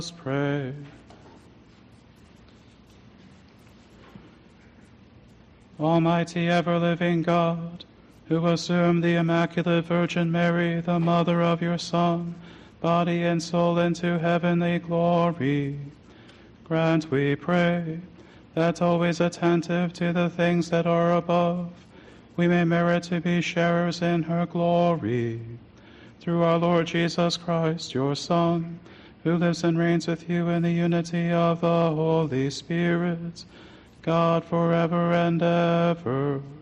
pray. Almighty ever-living God, who assumed the Immaculate Virgin Mary, the mother of your Son, body and soul into heavenly glory, grant, we pray, that always attentive to the things that are above, we may merit to be sharers in her glory. Through our Lord Jesus Christ, your Son, who lives and reigns with you in the unity of the Holy Spirit, God forever and ever.